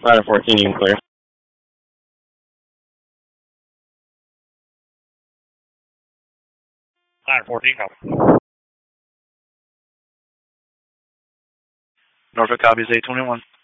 Ladder 14, you can clear. Ladder 14, copy. Norfolk copies 821.